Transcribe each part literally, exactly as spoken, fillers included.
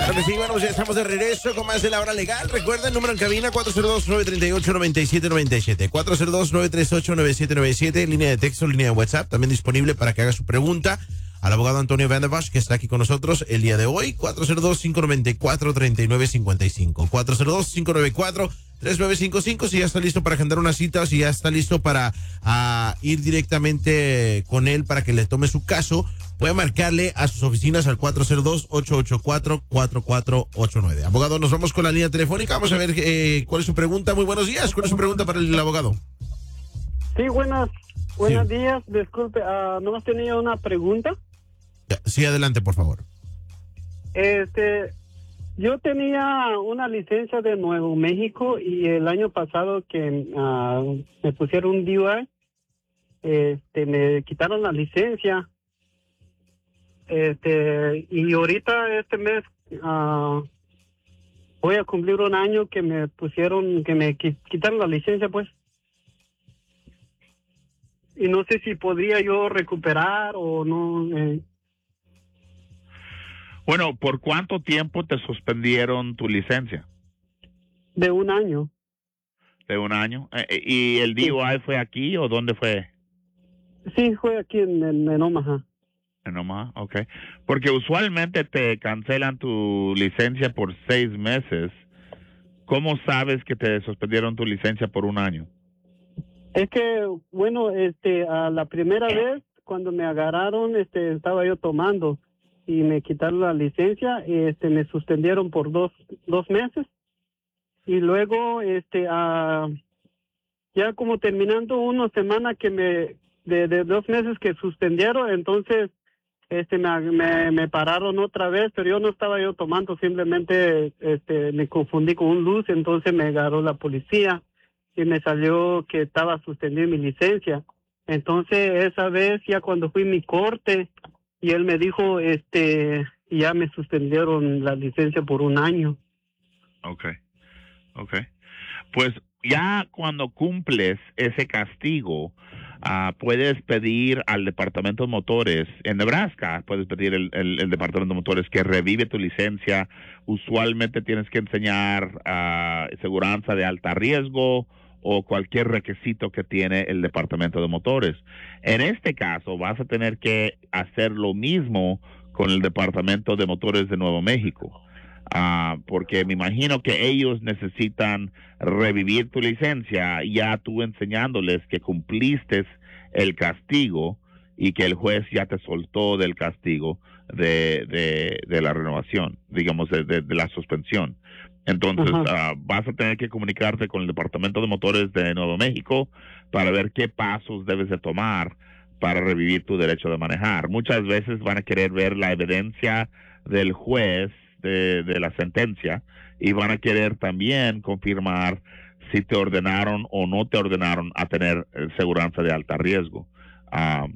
Claro que sí, bueno, pues ya estamos de regreso con más de La Hora Legal. Recuerda el número en cabina cuatro cero dos, nueve tres ocho, nueve siete nueve siete. cuatro cero dos, nueve tres ocho, nueve siete nueve siete. Línea de texto, línea de WhatsApp, también disponible para que haga su pregunta al abogado Antonio Van der Bosch, que está aquí con nosotros el día de hoy. cuatro cero dos, cinco nueve cuatro, tres nueve cinco cinco. cuatro cero dos, cinco nueve cuatro, tres nueve cinco cinco. Si ya está listo para agendar una cita o si ya está listo para uh, ir directamente con él para que le tome su caso, puede marcarle a sus oficinas al cuatro cero dos, ocho ocho cuatro, cuatro cuatro ocho nueve. Abogado, nos vamos con la línea telefónica. Vamos a ver eh, cuál es su pregunta. Muy buenos días. ¿Cuál es su pregunta para el abogado? Sí, buenas, buenos Sí. días. Disculpe, uh, ¿no tenía una pregunta? Sí, adelante, por favor. Este, yo tenía una licencia de Nuevo México y el año pasado que uh, me pusieron un D U I, este, me quitaron la licencia. Este, y ahorita este mes uh, voy a cumplir un año que me pusieron, que me quitaron la licencia, pues. Y no sé si podría yo recuperar o no. Eh. Bueno, ¿por cuánto tiempo te suspendieron tu licencia? De un año. De un año. Eh, ¿Y el D U I sí. fue aquí o dónde fue? Sí, fue aquí en, en, en Omaha. En Omaha, ok. Porque usualmente te cancelan tu licencia por seis meses. ¿Cómo sabes que te suspendieron tu licencia por un año? Es que, bueno, este, a la primera vez cuando me agarraron, este, estaba yo tomando y me quitaron la licencia, este, me suspendieron por dos, dos meses y luego, este, uh, ya como terminando una semana que me, de, de dos meses que suspendieron, entonces, este, me, me, me pararon otra vez, pero yo no estaba yo tomando, simplemente, este, me confundí con un luz, entonces me agarró la policía y me salió que estaba suspendida mi licencia. Entonces, esa vez, ya cuando fui a mi corte, y él me dijo, este, ya me suspendieron la licencia por un año. Okay, okay. Pues ya cuando cumples ese castigo, uh, puedes pedir al Departamento de Motores en Nebraska, puedes pedir el, el, el Departamento de Motores que revive tu licencia. Usualmente tienes que enseñar uh, seguranza de alta riesgo o cualquier requisito que tiene el Departamento de Motores. En este caso, vas a tener que hacer lo mismo con el Departamento de Motores de Nuevo México, uh, porque me imagino que ellos necesitan revivir tu licencia, ya tú enseñándoles que cumpliste el castigo y que el juez ya te soltó del castigo de, de, de la renovación, digamos, de, de, de la suspensión. Entonces, uh, vas a tener que comunicarte con el Departamento de Motores de Nuevo México para ver qué pasos debes de tomar para revivir tu derecho de manejar. Muchas veces van a querer ver la evidencia del juez de, de la sentencia y van a querer también confirmar si te ordenaron o no te ordenaron a tener eh, seguranza de alta riesgo. Uh,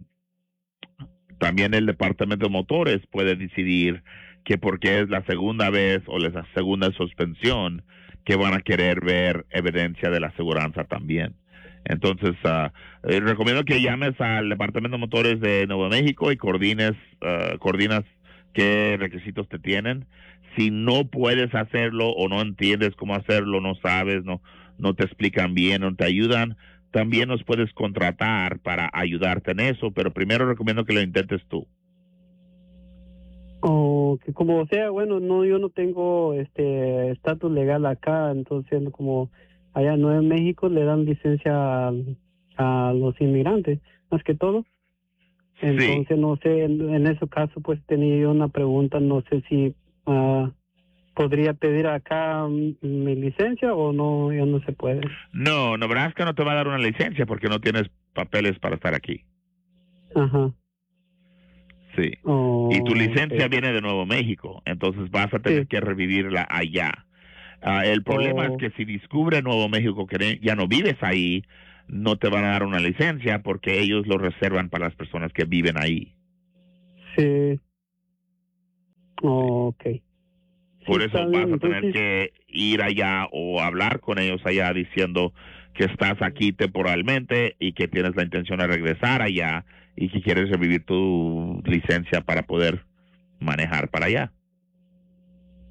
también el Departamento de Motores puede decidir que porque es la segunda vez o la segunda suspensión que van a querer ver evidencia de la aseguranza también. Entonces, uh, eh, recomiendo que llames al Departamento de Motores de Nuevo México y coordines, uh, coordinas qué requisitos te tienen. Si no puedes hacerlo o no entiendes cómo hacerlo, no sabes, no, no te explican bien, no te ayudan, también nos puedes contratar para ayudarte en eso, pero primero recomiendo que lo intentes tú. O que como sea, bueno, no, yo no tengo este estatus legal acá, entonces como allá en Nuevo México le dan licencia a, a los inmigrantes, más que todo. Entonces sí. No sé, en, en ese caso pues tenía yo una pregunta, no sé si uh, podría pedir acá mi, mi licencia o no, ya no se puede. No, Nebraska no te va a dar una licencia porque no tienes papeles para estar aquí. Ajá. Sí. Oh, y tu licencia okay. viene de Nuevo México, entonces vas a tener sí. que revivirla allá. Uh, el problema oh. es que si descubre Nuevo México que ya no vives ahí, no te van a dar una licencia porque ellos lo reservan para las personas que viven ahí. Sí. Oh, ok. Por sí, eso vas bien, a tener entonces... que ir allá o hablar con ellos allá diciendo que estás aquí temporalmente y que tienes la intención de regresar allá y que quieres revivir tu licencia para poder manejar para allá.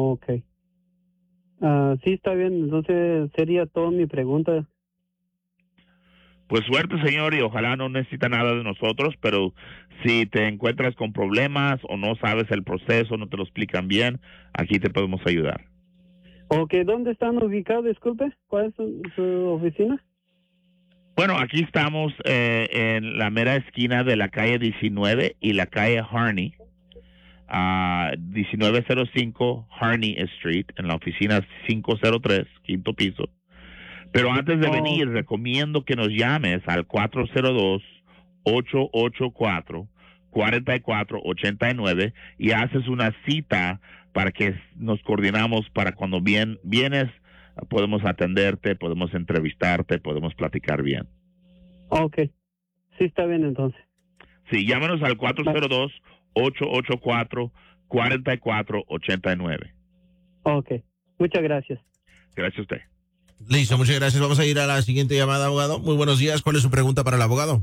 Ok. Ah, sí, está bien. Entonces sería toda mi pregunta. Pues suerte, señor, y ojalá no necesita nada de nosotros, pero si te encuentras con problemas o no sabes el proceso, no te lo explican bien, aquí te podemos ayudar. Ok, ¿dónde están ubicados? Disculpe, ¿cuál es su, su oficina? Bueno, aquí estamos eh, en la mera esquina de la calle diecinueve y la calle Harney, a diecinueve cero cinco Harney Street, en la oficina quinientos tres, quinto piso. Pero antes de Oh. venir, recomiendo que nos llames al cuatro cero dos, ocho ocho cuatro, cuatro cuatro ocho nueve y haces una cita para que nos coordinamos para cuando bien, vienes, podemos atenderte, podemos entrevistarte, podemos platicar bien. Ok, sí, está bien entonces. Sí, llámanos al cuatro cero dos, ocho ocho cuatro, cuatro cuatro ocho nueve. Ok, muchas gracias. Gracias a usted. Listo, muchas gracias. Vamos a ir a la siguiente llamada, abogado. Muy buenos días. ¿Cuál es su pregunta para el abogado?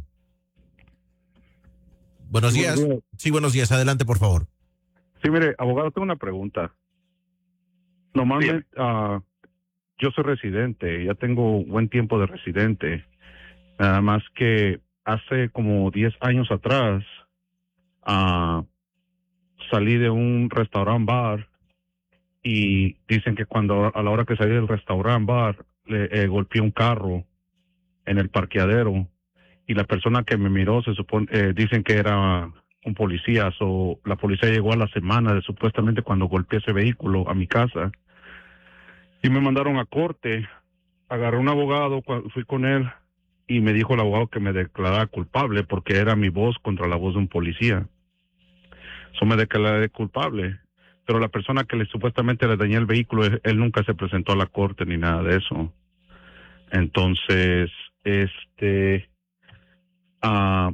Buenos Sí, días. buenos días. Sí, buenos días. Adelante, por favor. Sí, mire, abogado, tengo una pregunta. Normalmente, uh, yo soy residente, ya tengo buen tiempo de residente. Nada más que hace como diez años atrás, uh, salí de un restaurant bar y dicen que cuando a la hora que salí del restaurant bar, le eh, golpeé un carro en el parqueadero y la persona que me miró se supone, eh, dicen que era un policía, o la policía llegó a la semana de supuestamente cuando golpeé ese vehículo a mi casa y me mandaron a corte. Agarré un abogado, fui con él y me dijo el abogado que me declarara culpable porque era mi voz contra la voz de un policía. Eso me declaré culpable, pero la persona que le supuestamente le dañé el vehículo, él, él nunca se presentó a la corte ni nada de eso. Entonces, este, uh,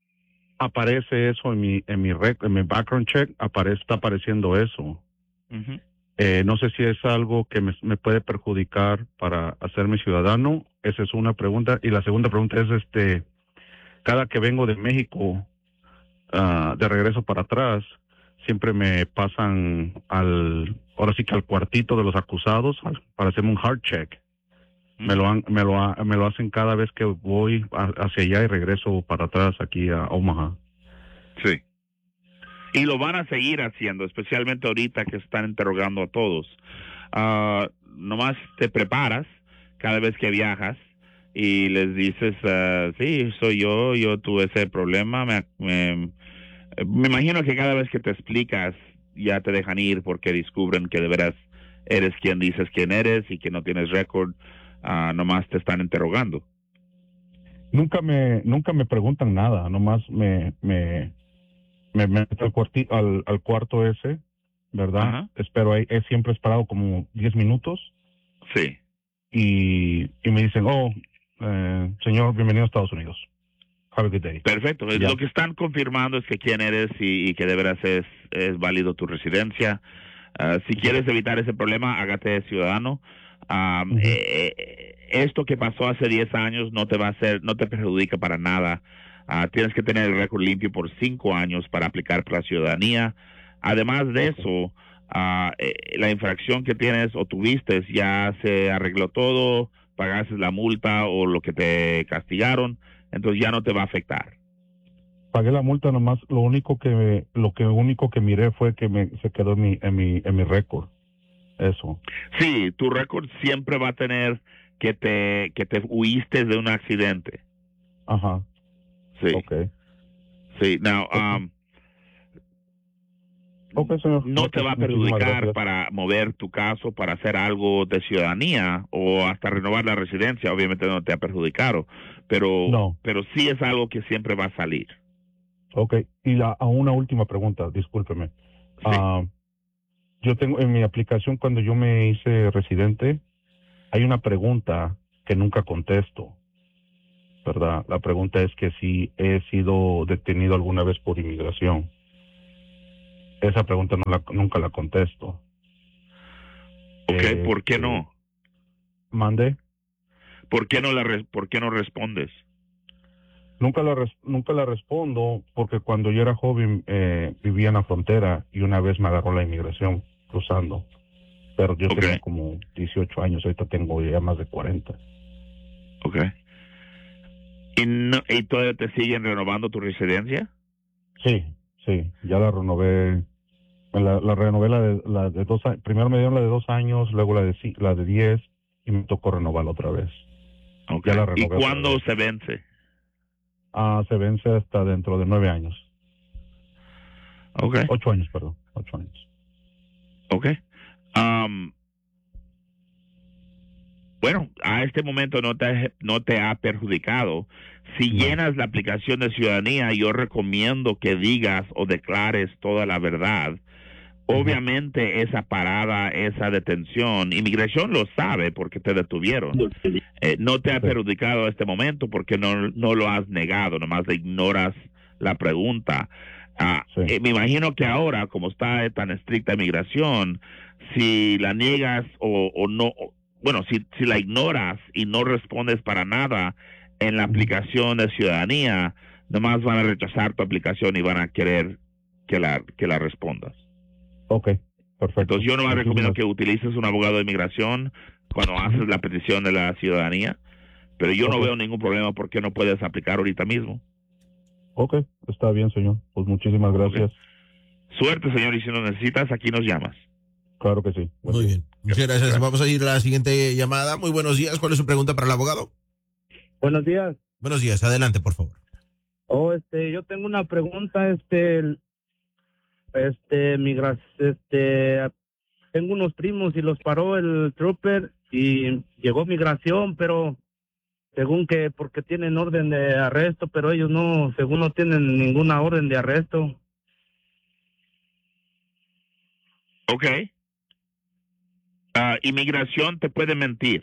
aparece eso en mi en mi rec, en mi background check, aparece, está apareciendo eso. Uh-huh. Eh, no sé si es algo que me, me puede perjudicar para hacerme ciudadano. Esa es una pregunta. Y la segunda pregunta es, este, cada que vengo de México, uh, de regreso para atrás, siempre me pasan al, ahora sí que al cuartito de los acusados para hacerme un hard check. Uh-huh. Me lo han, me lo ha, me lo hacen cada vez que voy a, hacia allá y regreso para atrás aquí a Omaha. Sí. Y lo van a seguir haciendo, especialmente ahorita que están interrogando a todos. Uh, nomás te preparas cada vez que viajas y les dices, uh, sí, soy yo, yo tuve ese problema. Me, me, me imagino que cada vez que te explicas ya te dejan ir porque descubren que de veras eres quien dices quién eres y que no tienes récord. Uh, nomás te están interrogando. Nunca me, nunca me preguntan nada, nomás me... me... me meto al, cuarti, al, al cuarto ese, ¿verdad? Ajá. Espero ahí, he siempre esperado como diez minutos. Sí. Y, y me dicen, oh, eh, señor, bienvenido a Estados Unidos. Have a good day. Perfecto. Ya. Lo que están confirmando es que quién eres y, y que de veras es, es válido tu residencia. Uh, si quieres evitar ese problema, hágate ciudadano. Um, uh-huh. eh, esto que pasó hace diez años no te va a hacer, no te perjudica para nada. Uh, tienes que tener el récord limpio por cinco años para aplicar para la ciudadanía. Además de eso, uh, eh, la infracción que tienes o tuviste ya se arregló todo, pagaste la multa o lo que te castigaron, entonces ya no te va a afectar. Pagué la multa nomás, lo único que lo que único que miré fue que me se quedó en mi en mi en mi récord. Eso. Sí, tu récord siempre va a tener que te que te huiste de un accidente. Ajá. Sí. Okay. Sí, now, um, okay, señor. no te va a perjudicar para mover tu caso, para hacer algo de ciudadanía o hasta renovar la residencia. Obviamente no te ha perjudicado, pero, no. pero sí es algo que siempre va a salir. Okay. Y la, a una última pregunta, discúlpeme. Sí. Uh, yo tengo en mi aplicación, cuando yo me hice residente, hay una pregunta que nunca contesto. ¿Verdad? La pregunta es que si he sido detenido alguna vez por inmigración. Esa pregunta no la, nunca la contesto. Ok, eh, ¿por qué no? ¿Mande? ¿Por qué no la res- por qué no respondes? Nunca la res- nunca la respondo porque cuando yo era joven eh, vivía en la frontera y una vez me agarró la inmigración cruzando. pero yo Okay. tengo como dieciocho años, ahorita tengo ya más de cuarenta. Ok. ¿Y, no, ¿Y todavía te siguen renovando tu residencia? Sí, sí, ya la renové. La, la renové la de, la de dos años. Primero me dieron la de dos años, luego la de ci- la de diez y me tocó renovarla otra vez. Okay. Ya la ¿Y renové otra cuándo vez. se vence? Ah, se vence hasta dentro de nueve años. Okay. Ocho años, perdón. Ocho años. Okay. Um, bueno, a este momento no te, no te ha perjudicado. Si No. llenas la aplicación de ciudadanía, yo recomiendo que digas o declares toda la verdad. Obviamente esa parada, esa detención, inmigración lo sabe porque te detuvieron. Eh, no te ha Sí. perjudicado a este momento porque no, no lo has negado, nomás ignoras la pregunta. Ah, Sí. eh, me imagino que ahora, como está tan estricta inmigración, si la niegas o, o no, o- bueno, si, si la ignoras y no respondes para nada en la Ujú. aplicación de ciudadanía, nomás van a rechazar tu aplicación y van a querer que la, que la respondas. Ok, perfecto. Entonces yo no Muchísimas- recomiendo que utilices un abogado de inmigración cuando haces la petición de la ciudadanía, pero yo no Ok. veo ningún problema porque no puedes aplicar ahorita mismo. Ok, está bien, señor. Pues muchísimas gracias. Suerte, señor, y si nos necesitas, aquí nos llamas. Claro que sí. Buen Muy día. bien. Muchas gracias. Gracias. Vamos a ir a la siguiente llamada. Muy buenos días. ¿Cuál es su pregunta para el abogado? Buenos días. Buenos días. Adelante, por favor. Oh, este, yo tengo una pregunta, este, el- este, migra, este, tengo unos primos y los paró el trooper y llegó migración, pero según que porque tienen orden de arresto, pero ellos no, según no tienen ninguna orden de arresto. Ok. Ah, inmigración te puede mentir.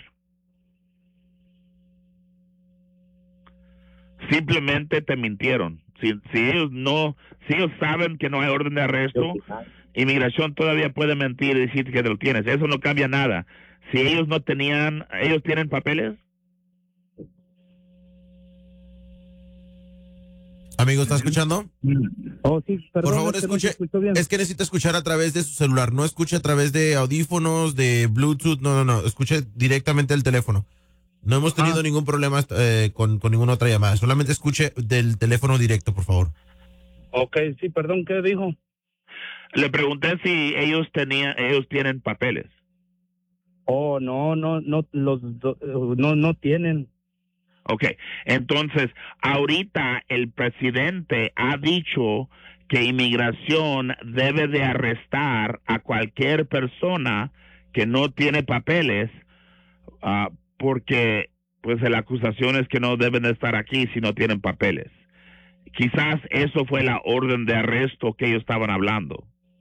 Simplemente te mintieron. Si, si ellos no, si ellos saben que no hay orden de arresto, inmigración todavía puede mentir y decir que lo tienes. Eso no cambia nada. Si ellos no tenían, ellos tienen papeles. Amigo, ¿está escuchando? Oh, sí, perdón. Por favor, es que no escuche. se escuchó bien. Es que necesita escuchar a través de su celular. No escuche a través de audífonos, de Bluetooth. No, no, no. Escuche directamente el teléfono. No hemos tenido Ah. ningún problema eh, con, con ninguna otra llamada. Solamente escuche del teléfono directo, por favor. Ok, sí, perdón, ¿qué dijo? Le pregunté si ellos tenían, ellos tienen papeles. Oh, no, no, no, los, do- no, no tienen. Ok, entonces, ahorita el presidente ha dicho que inmigración debe de arrestar a cualquier persona que no tiene papeles, ah, porque pues la acusación es que no deben de estar aquí si no tienen papeles. Quizás eso fue la orden de arresto que ellos estaban hablando.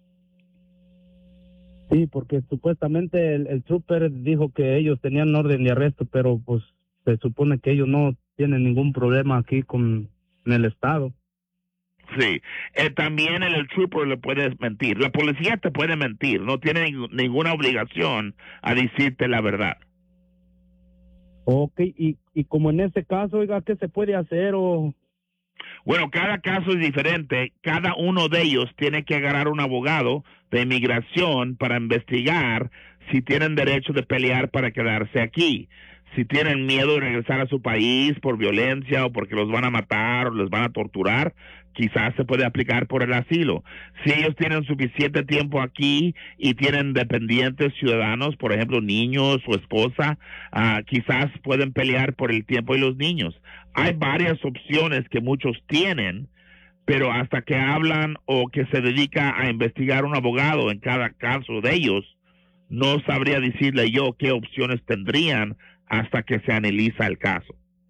Sí, porque supuestamente el, el trooper dijo que ellos tenían orden de arresto, pero pues se supone que ellos no tienen ningún problema aquí con en el estado. Sí, eh, también el, el trooper le puede mentir. La policía te puede mentir, no tiene ning- ninguna obligación a decirte la verdad. Ok, y, y como en ese caso, oiga, ¿qué se puede hacer? O Bueno, cada caso es diferente. Cada uno de ellos tiene que agarrar un abogado de inmigración para investigar si tienen derecho de pelear para quedarse aquí. Si tienen miedo de regresar a su país por violencia o porque los van a matar o les van a torturar, quizás se puede aplicar por el asilo. Si ellos tienen suficiente tiempo aquí y tienen dependientes ciudadanos, por ejemplo, niños o esposa, uh, quizás pueden pelear por el tiempo y los niños. Hay varias opciones que muchos tienen, pero hasta que hablan o que se dedica a investigar un abogado en cada caso de ellos, no sabría decirle yo qué opciones tendrían hasta que se analiza el caso.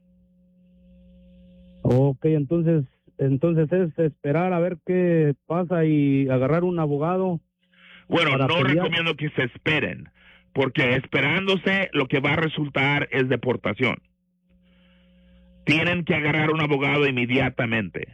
ok, entonces, entonces es esperar a ver qué pasa y agarrar un abogado. Bueno, Para no pelear. recomiendo que se esperen, porque esperándose lo que va a resultar es deportación. Tienen que agarrar un abogado inmediatamente.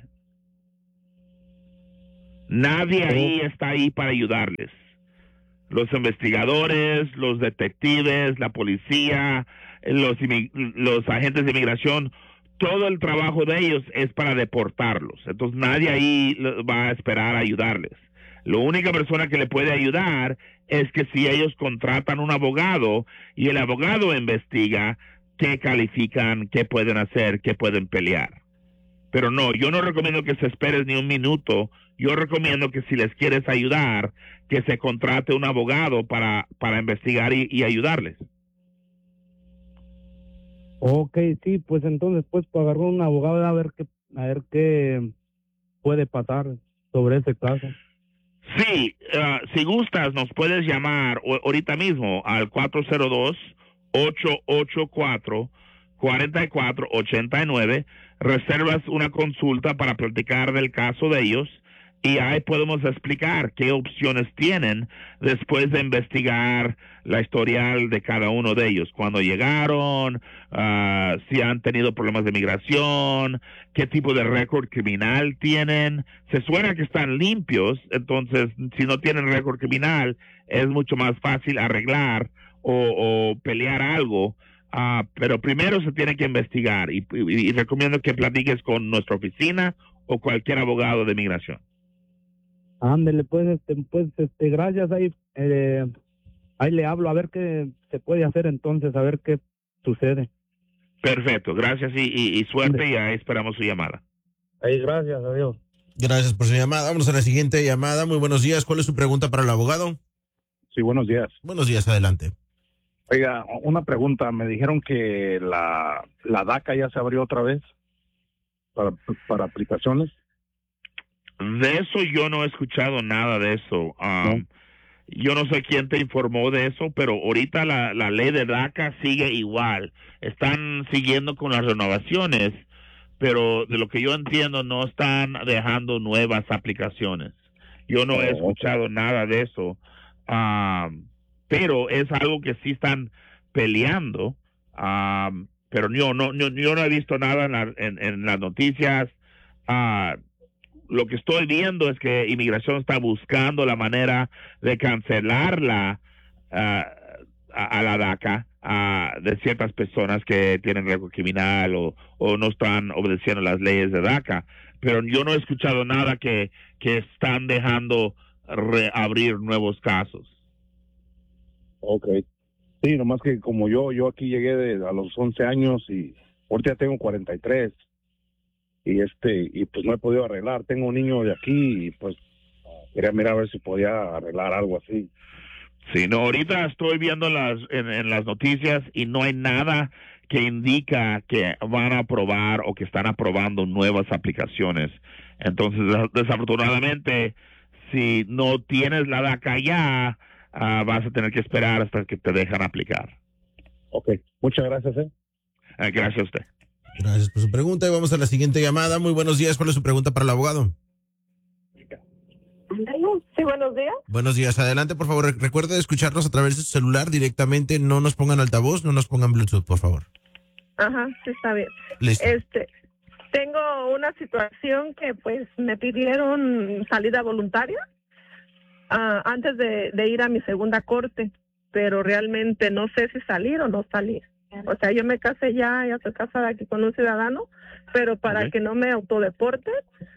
Nadie ahí está ahí para ayudarles. Los investigadores, los detectives, la policía, los, los agentes de inmigración, todo el trabajo de ellos es para deportarlos. Entonces nadie ahí va a esperar a ayudarles. La única persona que le puede ayudar es que si ellos contratan un abogado y el abogado investiga qué califican, qué pueden hacer, qué pueden pelear. Pero no, yo no recomiendo que se esperes ni un minuto. Yo recomiendo que si les quieres ayudar, que se contrate un abogado para, para investigar y, y ayudarles. Ok, sí, pues entonces pues agarrar un abogado a ver qué, a ver qué puede pasar sobre ese caso. Sí, uh, si gustas, nos puedes llamar o, ahorita mismo al cuatro cero dos, ocho ocho cuatro, cuatro cuatro ocho nueve. Reservas una consulta para platicar del caso de ellos y ahí podemos explicar qué opciones tienen después de investigar la historial de cada uno de ellos, cuándo llegaron, uh, si han tenido problemas de migración, qué tipo de récord criminal tienen. Se suena que están limpios, entonces si no tienen récord criminal es mucho más fácil arreglar o, o pelear algo. Uh, pero primero se tiene que investigar y, y, y recomiendo que platiques con nuestra oficina o cualquier abogado de migración. Ándele, pues, este, pues, este, gracias, ahí, eh, ahí le hablo a ver qué se puede hacer entonces, a ver qué sucede. Perfecto, gracias y, y, y suerte y ahí esperamos su llamada. Ahí, gracias, adiós. Gracias por su llamada. Vamos a la siguiente llamada. Muy buenos días. ¿Cuál es su pregunta para el abogado? Sí, buenos días. Buenos días, adelante. Oiga, una pregunta. Me dijeron que la, la DACA ya se abrió otra vez para, para aplicaciones. De eso yo no he escuchado nada de eso. Um, ¿No? Yo no sé quién te informó de eso, pero ahorita la, la ley de DACA sigue igual. Están siguiendo con las renovaciones, pero de lo que yo entiendo no están dejando nuevas aplicaciones. Yo no he escuchado nada de eso. Um, pero es algo que sí están peleando. Um, pero yo no, yo, yo no he visto nada en, la, en, en las noticias. Uh, Lo que estoy viendo es que Inmigración está buscando la manera de cancelarla uh, a, a la DACA uh, de ciertas personas que tienen récord criminal o, o no están obedeciendo las leyes de DACA. Pero yo no he escuchado nada que, que están dejando reabrir nuevos casos. Ok. Sí, nomás que como yo, yo aquí llegué de, a los once años y ahorita ya tengo cuarenta y tres. Y este, y pues no he podido arreglar. Tengo un niño de aquí y pues quería mirar a ver si podía arreglar algo así. Sí, no, ahorita estoy viendo las, en, en las noticias y no hay nada que indica que van a aprobar o que están aprobando nuevas aplicaciones. Entonces, desafortunadamente, si no tienes la DACA ya, uh, vas a tener que esperar hasta que te dejan aplicar. Ok, muchas gracias. ¿eh? Uh, gracias a usted. Gracias por su pregunta y vamos a la siguiente llamada. Muy buenos días. ¿Cuál es su pregunta para el abogado? Sí, buenos días. Buenos días. Adelante, por favor. Recuerde escucharnos a través de su celular directamente. No nos pongan altavoz, no nos pongan Bluetooth, por favor. Ajá, sí, está bien. Listo. Este, tengo una situación que pues me pidieron salida voluntaria uh, antes de, de ir a mi segunda corte, pero realmente no sé si salir o no salir. O sea, yo me casé ya, ya estoy casada aquí con un ciudadano, pero para okay. que no me autodeporte,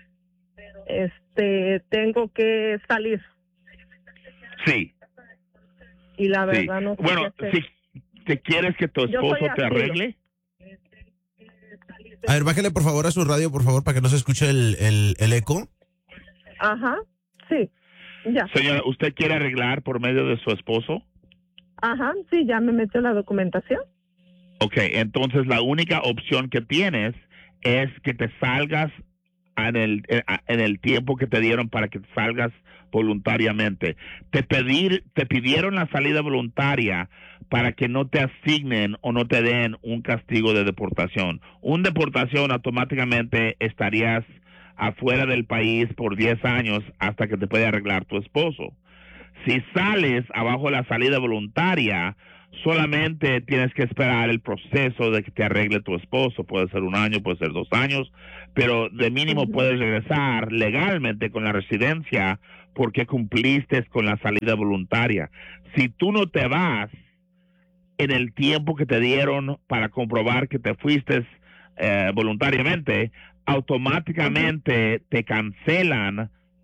este, tengo que salir. Sí. Y la verdad sí. no sé Bueno, qué si te quieres que tu esposo te arregle. A ver, bájale por favor a su radio, por favor, para que no se escuche el, el, el eco. Ajá, sí, ya. Señora, ¿usted quiere arreglar por medio de su esposo? Ajá, sí, ya me metió la documentación. Ok, entonces la única opción que tienes es que te salgas en el, en el tiempo que te dieron para que te salgas voluntariamente. Te, pedir, te pidieron la salida voluntaria para que no te asignen o no te den un castigo de deportación. Un deportación automáticamente estarías afuera del país por diez años hasta que te pueda arreglar tu esposo. Si sales abajo de la salida voluntaria, solamente tienes que esperar el proceso de que te arregle tu esposo. Puede ser un año, puede ser dos años, pero de mínimo puedes regresar legalmente con la residencia porque cumpliste con la salida voluntaria. Si tú no te vas en el tiempo que te dieron para comprobar que te fuiste eh, voluntariamente, automáticamente te cancelan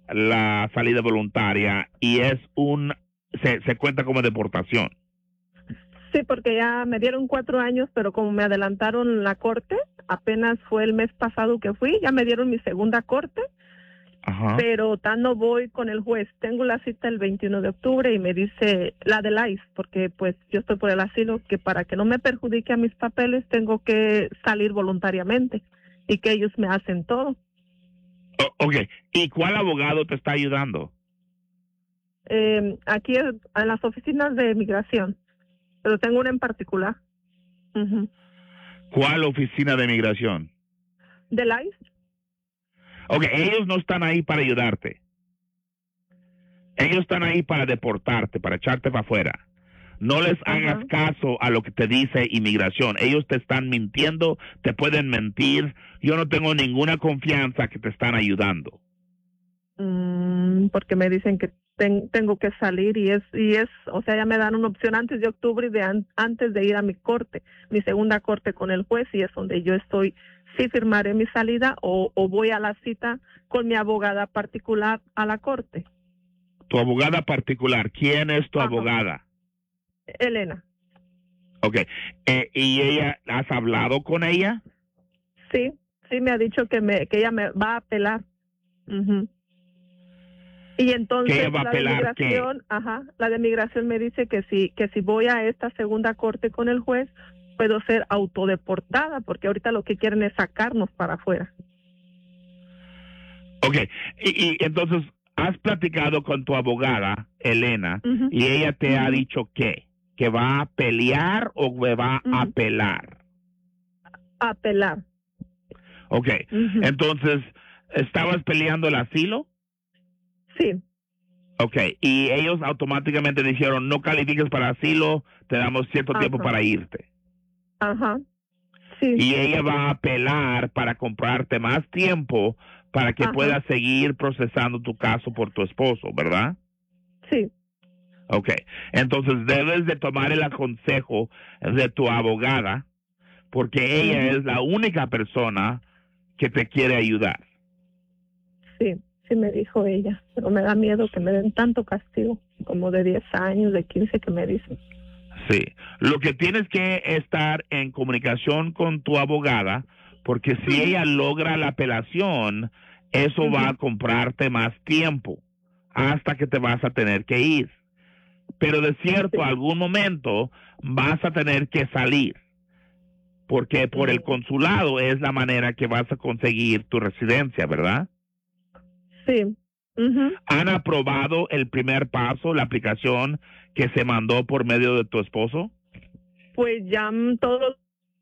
la salida voluntaria y es un, se, se cuenta como deportación. Sí, porque ya me dieron cuatro años, pero como me adelantaron la corte, apenas fue el mes pasado que fui, ya me dieron mi segunda corte, Ajá. pero tan no voy con el juez. Tengo la cita el veintiuno de octubre y me dice la del I C E, porque pues yo estoy por el asilo, que para que no me perjudique a mis papeles tengo que salir voluntariamente y que ellos me hacen todo. O- ok, ¿y cuál abogado te está ayudando? Eh, aquí en las oficinas de migración, pero tengo una en particular. Ujú. ¿Cuál oficina de migración? ¿Del I C E? Ok, ellos no están ahí para ayudarte. Ellos están ahí para deportarte, para echarte para afuera. No les hagas Ajá. caso a lo que te dice inmigración. Ellos te están mintiendo, te pueden mentir. Yo no tengo ninguna confianza que te están ayudando. Mm, porque me dicen que ten- tengo que salir y es, y es, o sea, ya me dan una opción antes de octubre y de an- antes de ir a mi corte, mi segunda corte con el juez, y es donde yo estoy, si firmaré mi salida o, o voy a la cita con mi abogada particular a la corte. Tu abogada particular, ¿quién es tu Ajá. abogada? Elena, Ok, eh, ¿y ella, has hablado con ella? sí, sí me ha dicho que me, que ella me va a apelar. Ujú. Y entonces ¿Que ella va a la de apelar qué? migración, ajá, la de migración me dice que si, que si voy a esta segunda corte con el juez, puedo ser autodeportada, porque ahorita lo que quieren es sacarnos para afuera. Ok, y, y entonces, ¿has platicado con tu abogada, Elena, Ujú. y ella te ha Ujú. dicho qué? ¿Que va a pelear o que va a Ujú. apelar? Apelar. Ok, Ujú. entonces, ¿estabas peleando el asilo? Sí, Ok, y ellos automáticamente dijeron, no califiques para asilo, te damos cierto tiempo Ajá. para irte. ajá, sí, Y ella va a apelar para comprarte más tiempo para que Ajá. puedas seguir procesando tu caso por tu esposo, ¿verdad? sí, Ok, entonces debes de tomar el consejo de tu abogada porque ella Ujú. es la única persona que te quiere ayudar. sí, sí me dijo ella, pero me da miedo que me den tanto castigo, como de diez años, de quince que me dicen. Sí, lo que tienes que estar en comunicación con tu abogada, porque si Ujú. ella logra la apelación, eso Ujú. va a comprarte más tiempo hasta que te vas a tener que ir. Pero de cierto, Sí. algún momento vas a tener que salir, porque por el Mm. consulado es la manera que vas a conseguir tu residencia, ¿verdad? Sí, Ujú. ¿Han aprobado el primer paso, la aplicación que se mandó por medio de tu esposo? Pues ya mm, todos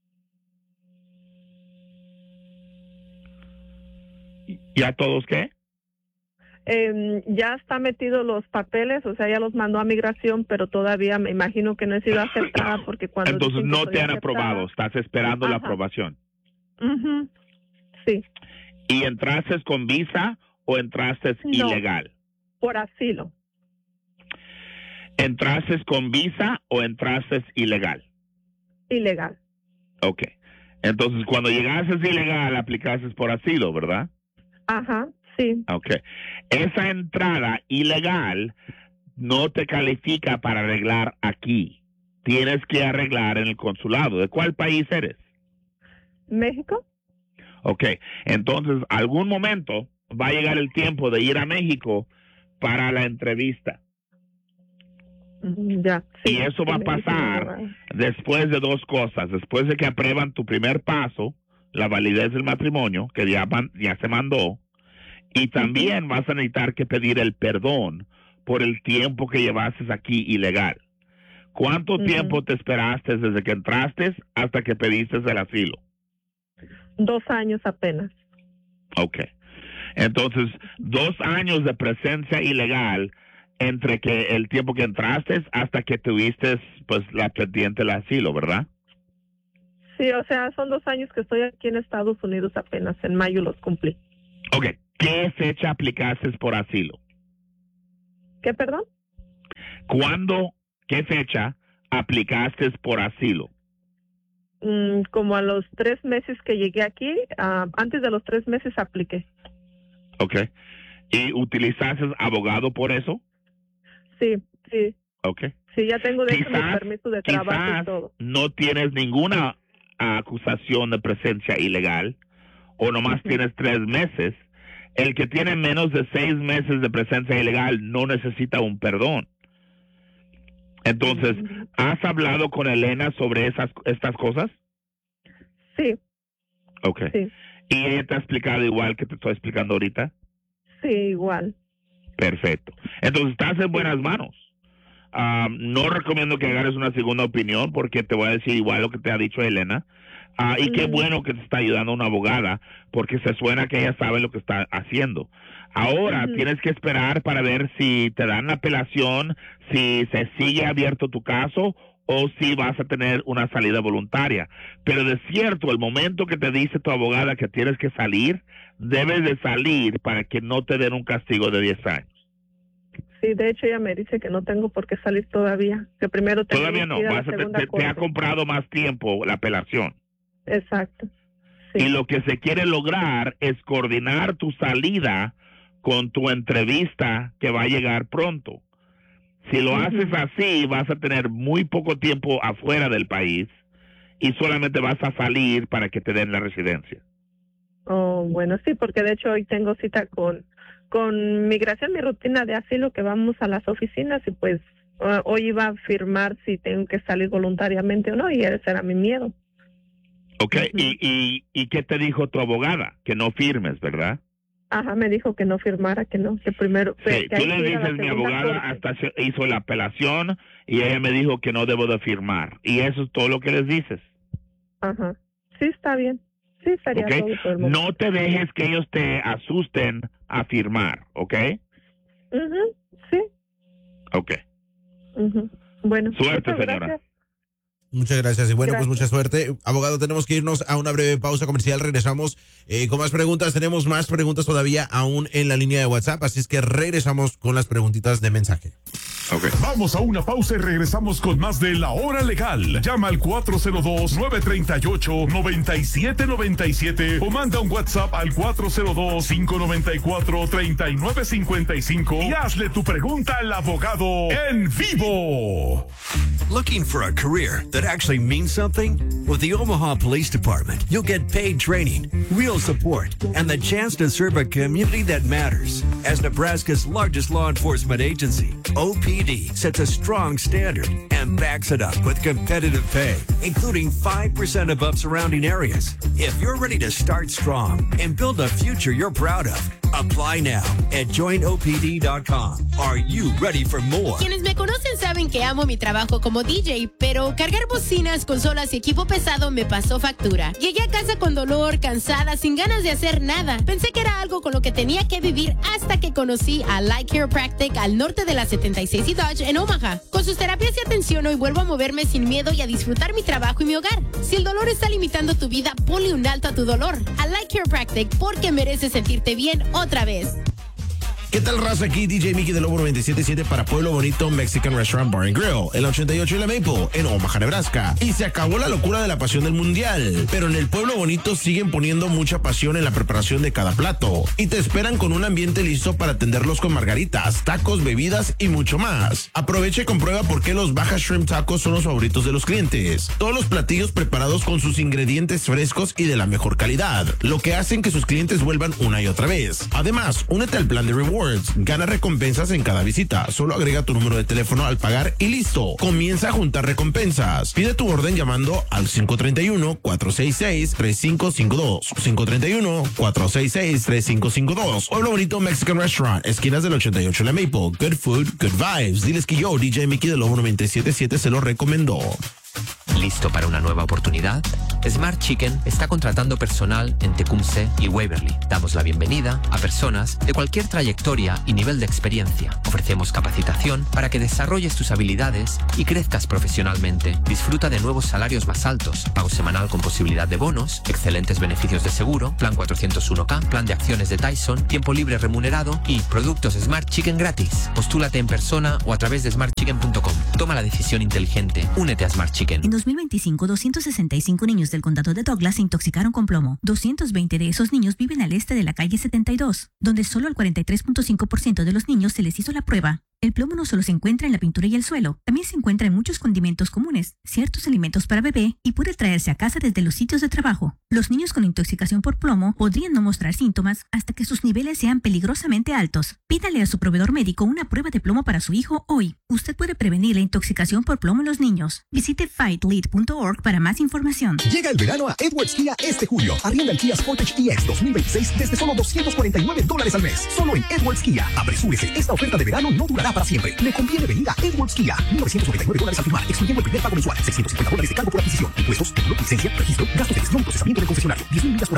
¿Ya todos qué? eh, ya está metido los papeles, o sea, ya los mandó a migración, pero todavía me imagino que no he sido aceptada porque cuando Entonces dicen que no soy te han aceptada- aprobado, estás esperando la Ajá. aprobación. Ujú. Sí, ¿Y entraste con visa o entraste No. ilegal? por asilo, ¿Entraste con visa o entraste ilegal? ilegal. Ok. Entonces cuando llegaste ilegal aplicaste por asilo, ¿verdad? Ajá, sí. Ok. Esa entrada ilegal no te califica para arreglar aquí. Tienes que arreglar en el consulado. ¿De cuál país eres? México. Ok. Entonces, algún momento va a llegar el tiempo de ir a México para la entrevista. Mm, Ya. Sí, Y eso sí va a me dijo mi pasar abogado. después de dos cosas. Después de que aprueban tu primer paso, la validez del matrimonio, que ya, man- ya se mandó. Y también vas a necesitar que pedir el perdón por el tiempo que llevaste aquí ilegal. ¿Cuánto Ujú. tiempo te esperaste desde que entraste hasta que pediste el asilo? Dos años apenas. Ok. Entonces, dos años de presencia ilegal entre que el tiempo que entraste hasta que tuviste pues la pendiente del asilo, ¿verdad? Sí, o sea, son dos años que estoy aquí en Estados Unidos apenas. En mayo los cumplí. Ok. ¿Qué fecha aplicaste por asilo? ¿Qué, perdón? ¿Cuándo, qué fecha aplicaste por asilo? Mm, como a los tres meses que llegué aquí, ah, antes de los tres meses apliqué. Ok. ¿Y utilizaste abogado por eso? Sí, sí. Ok. Sí, ya tengo de hecho mi Quizás, permiso de trabajo y quizás todo. no tienes ninguna acusación de presencia ilegal o nomás Ujú. tienes tres meses. El que tiene menos de seis meses de presencia ilegal no necesita un perdón. Entonces, Ujú. ¿has hablado con Elena sobre esas estas cosas? Sí, Ok. sí, ¿Y ella te ha explicado igual que te estoy explicando ahorita? sí, igual. Perfecto. Entonces, estás en buenas manos. Ah, no recomiendo que hagas una segunda opinión porque te voy a decir igual lo que te ha dicho Elena. Ah, y qué Mm. bueno que te está ayudando una abogada porque se suena que ella sabe lo que está haciendo. Ahora Ujú. tienes que esperar para ver si te dan la apelación, si se sigue abierto tu caso o si vas a tener una salida voluntaria. Pero de cierto, el momento que te dice tu abogada que tienes que salir, debes de salir para que no te den un castigo de diez años. Sí, de hecho ella me dice que no tengo por qué salir todavía, que primero tengo Todavía que no, ir a la vas a te, segunda te- te ha corte. comprado más tiempo la apelación. Exacto. Sí. Y lo que se quiere lograr es coordinar tu salida con tu entrevista que va a llegar pronto. Si lo Ujú. haces así, vas a tener muy poco tiempo afuera del país y solamente vas a salir para que te den la residencia. Oh, bueno, sí, porque de hecho hoy tengo cita con con migración, mi rutina de asilo, que vamos a las oficinas y pues uh, hoy iba a firmar si tengo que salir voluntariamente o no y ese era mi miedo. ¿Ok? Ujú. ¿Y, y, ¿Y qué te dijo tu abogada? Que no firmes, ¿verdad? Ajá, me dijo que no firmara, que no, que primero... Sí, que tú hay le que ir a la dices, mi segunda abogada corte. hasta se- hizo la apelación y ella me dijo que no debo de firmar. Y eso es todo lo que les dices. Ajá, sí, está bien. Sí, sería ¿Ok? todo por el momento. No te dejes que ellos te asusten a firmar, ¿ok? Ujú, sí. Ok. Ujú. Bueno, Suerte, muchas señora. gracias. Muchas gracias. Y bueno, Gracias. pues mucha suerte. Abogado, tenemos que irnos a una breve pausa comercial. Regresamos eh, con más preguntas. Tenemos más preguntas todavía aún en la línea de WhatsApp. Así es que regresamos con las preguntitas de mensaje. Okay. Vamos a una pausa y regresamos con más de La Hora Legal. Llama al cuatro cero dos, nueve tres ocho, nueve siete nueve siete o manda un WhatsApp al cuatro cero dos, cinco nueve cuatro, tres nueve cinco cinco y hazle tu pregunta al abogado en vivo. Looking for a career that actually means something? With the Omaha Police Department, you'll get paid training, real support, and the chance to serve a community that matters. As Nebraska's largest law enforcement agency, O P D sets a strong standard and backs it up with competitive pay, including five percent above surrounding areas. If you're ready to start strong and build a future you're proud of, apply now at join O P D dot com. Are you ready for more? Quienes me conocen saben que amo mi trabajo como D J, pero cargar bocinas, consolas y equipo pesado me pasó factura. Llegué a casa con dolor, cansada, sin ganas de hacer nada. Pensé que era algo con lo que tenía que vivir hasta que conocí a Light Chiropractic al norte de la setenta y seis y Dodge en Omaha. Con sus terapias y atención hoy vuelvo a moverme sin miedo y a disfrutar mi trabajo y mi hogar. Si el dolor está limitando tu vida, ponle un alto a tu dolor. A Light Chiropractic porque mereces sentirte bien otra vez. ¿Qué tal, raza? Aquí D J Mickey de Lobo noventa y siete punto siete para Pueblo Bonito Mexican Restaurant Bar and Grill, el ochenta y ocho y la Maple, en Omaha, Nebraska. Y se acabó la locura de la pasión del mundial, pero en el Pueblo Bonito siguen poniendo mucha pasión en la preparación de cada plato. Y te esperan con un ambiente listo para atenderlos con margaritas, tacos, bebidas y mucho más. Aprovecha y comprueba por qué los Baja Shrimp Tacos son los favoritos de los clientes. Todos los platillos preparados con sus ingredientes frescos y de la mejor calidad, lo que hacen que sus clientes vuelvan una y otra vez. Además, únete al plan de Rewards. Gana recompensas en cada visita. Solo agrega tu número de teléfono al pagar y listo. Comienza a juntar recompensas. Pide tu orden llamando al cinco tres uno, cuatro seis seis, tres cinco cinco dos. cinco tres uno, cuatro seis seis, tres cinco cinco dos. Pueblo Bonito Mexican Restaurant, esquinas del ochenta y ocho La Maple. Good food, good vibes. Diles que yo, D J Mickey de Lobo noventa y siete punto siete, se lo recomendó. ¿Listo para una nueva oportunidad? Smart Chicken está contratando personal en Tecumseh y Waverly. Damos la bienvenida a personas de cualquier trayectoria y nivel de experiencia. Ofrecemos capacitación para que desarrolles tus habilidades y crezcas profesionalmente. Disfruta de nuevos salarios más altos, pago semanal con posibilidad de bonos, excelentes beneficios de seguro, plan cuatrocientos uno K, plan de acciones de Tyson, tiempo libre remunerado y productos Smart Chicken gratis. Postúlate en persona o a través de smart chicken punto com. Toma la decisión inteligente. Únete a Smart Chicken. En dos mil veinticinco, doscientos sesenta y cinco niños del condado de Douglas se intoxicaron con plomo. doscientos veinte de esos niños viven al este de la calle setenta y dos, donde solo al cuarenta y tres punto cinco por ciento de los niños se les hizo la prueba. El plomo no solo se encuentra en la pintura y el suelo, también se encuentra en muchos condimentos comunes, ciertos alimentos para bebé y puede traerse a casa desde los sitios de trabajo. Los niños con intoxicación por plomo podrían no mostrar síntomas hasta que sus niveles sean peligrosamente altos. Pídale a su proveedor médico una prueba de plomo para su hijo hoy. Usted puede prevenir la intoxicación por plomo en los niños. Visite fight lead punto org para más información. Llega el verano a Edwards Kia este julio. Arrienda el Kia Sportage E X dos mil veintiséis desde solo doscientos cuarenta y nueve dólares al mes. Solo en Edwards Kia. Apresúrese. Esta oferta de verano no durará para siempre. Le conviene venir a Edwards Kia. mil novecientos noventa y nueve dólares al firmar, excluyendo el primer pago mensual. seiscientos cincuenta dólares de cargo por adquisición. Impuestos, título, licencia, registro, gastos de gestión, procesamiento del concesionario. diez mil millas por